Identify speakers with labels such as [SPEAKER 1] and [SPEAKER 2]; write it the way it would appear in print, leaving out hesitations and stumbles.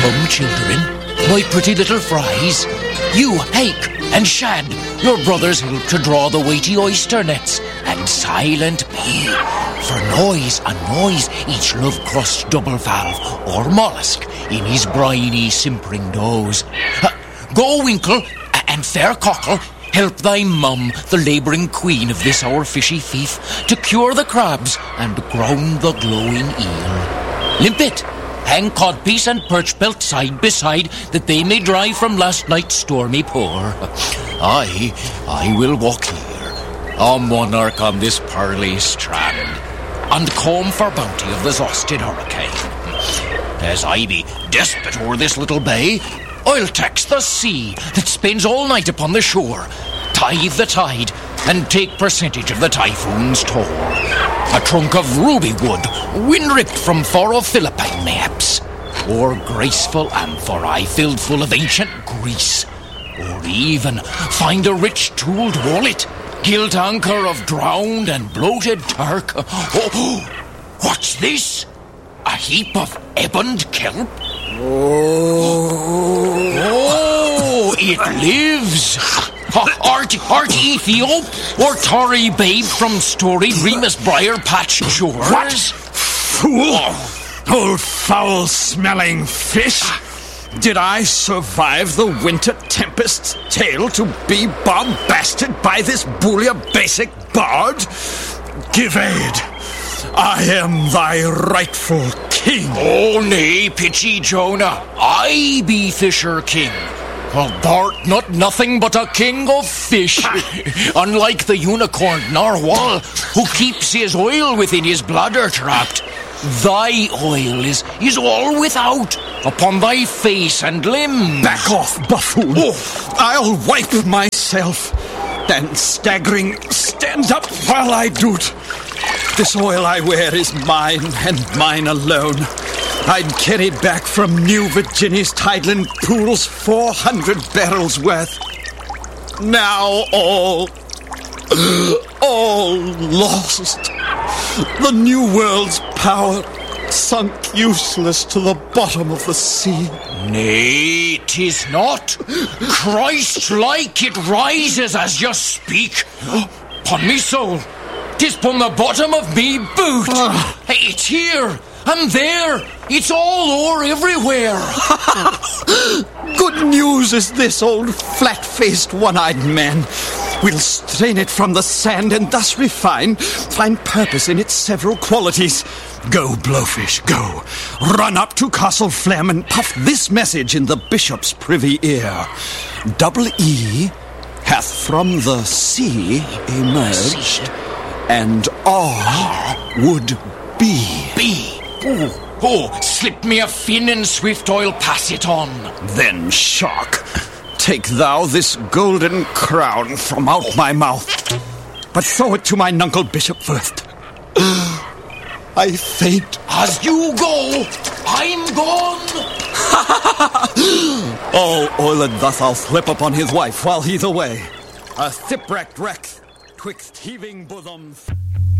[SPEAKER 1] Come, children, my pretty little fries. You, Hake, and Shad, your brothers help to draw the weighty oyster nets, and Silent B, for noise and noise, each love-crust double valve or mollusk in his briny simpering doze. Go, Winkle, and fair Cockle, help thy mum, the labouring queen of this our fishy fief, to cure the crabs and ground the glowing eel. Limpet, hang codpiece and perch pelt side by side, that they may dry from last night's stormy pour. I will walk here, a monarch on this pearly strand, and comb for bounty of the exhausted hurricane. As I be despot o'er this little bay, I'll tax the sea that spends all night upon the shore, tithe the tide, and take percentage of the typhoon's toll. A trunk of ruby wood, wind-ripped from far off Philippine mayhaps, or graceful amphorae filled full of ancient Greece, or even find a rich tooled wallet, gilt anchor of drowned and bloated Turk. Oh, what's this? A heap of eboned kelp? Oh, it lives. Art Ethiop, or Tory babe from storied Remus Briar Patch shores?
[SPEAKER 2] What? Fool! Old foul-smelling fish! Did I survive the winter tempest's tale to be bombasted by this bouillabaisse bard? Give aid! I am thy rightful king.
[SPEAKER 1] Oh, nay, Pitchy Jonah, I be Fisher King. Well, thou'rt not nothing but a king of fish, unlike the unicorn narwhal, who keeps his oil within his bladder trapped. Thy oil is all without, upon thy face and limbs.
[SPEAKER 2] Back off, buffoon. Oh. I'll wipe myself. Then, staggering, stand up while I do't. This oil I wear is mine, and mine alone. I'd carried back from New Virginia's tideland pools 400 barrels worth. Now all lost. The new world's power sunk useless to the bottom of the sea.
[SPEAKER 1] Nay, 'tis not. Christ-like it rises as you speak. Pon me soul, 'tis pon the bottom of me boot. It's here and there. It's all o'er everywhere.
[SPEAKER 2] Good news is this, old flat-faced, one-eyed man. We'll strain it from the sand and thus find purpose in its several qualities. Go, Blowfish, go. Run up to Castle Phlegm and puff this message in the bishop's privy ear. Double E hath from the sea emerged, and R would be.
[SPEAKER 1] Oh, slip me a fin and swift I'll pass it on.
[SPEAKER 2] Then, shark, take thou this golden crown from out my mouth, but throw it to mine uncle Bishop first. I faint.
[SPEAKER 1] As you go, I'm gone.
[SPEAKER 2] All oiled thus I'll slip upon his wife while he's away. A shipwrecked wreck twixt heaving bosoms.